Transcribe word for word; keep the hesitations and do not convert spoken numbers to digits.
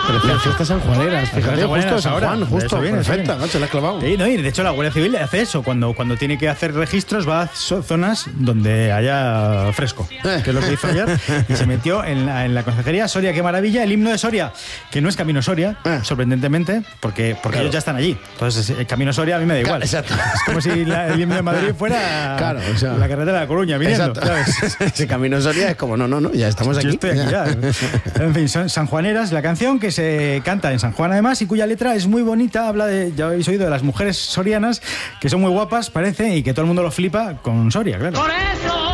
Las fiestas sanjuaneras, fíjate, justo de San ahora. Juan, justo, Eso viene, perfecta, eso viene. se la ha clavado. Sí, no, y de hecho la Guardia Civil hace eso, cuando, cuando tiene que hacer registros va a so- zonas donde haya fresco, Eh. que es lo que hizo ayer, y se metió en la, en la concejalía Soria, qué maravilla, el himno de Soria, que no es Camino Soria, Eh. sorprendentemente, porque, porque Claro. ellos ya están allí. Entonces el Camino Soria a mí me da igual. Exacto. Es como si la- el himno de Madrid fuera Claro, o sea, la carretera de La Coruña, viniendo, Exacto. ¿sabes? Ese Camino Soria es como, no, no, no, ya estamos aquí. Yo estoy aquí ya. En fin, son sanjuaneras, la canción que se canta en San Juan además y cuya letra es muy bonita, habla de, ya habéis oído, de las mujeres sorianas que son muy guapas, parece, y que todo el mundo lo flipa con Soria, claro.